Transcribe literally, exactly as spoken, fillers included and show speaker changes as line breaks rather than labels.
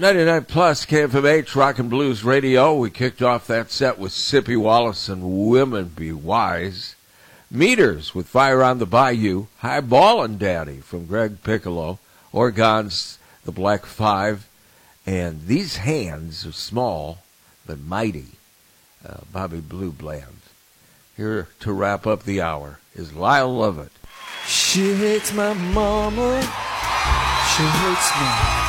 ninety-nine plus K F M H Rock and Blues Radio. We kicked off that set with Sippy Wallace and Women Be Wise. Meters with Fire on the Bayou. Highballin' Daddy from Greg Piccolo. Oregon's The Black Five. And These Hands Are Small But Mighty. Uh, Bobby Blue Bland. Here to wrap up the hour is Lyle Lovett.
She hates my mama. She hates me.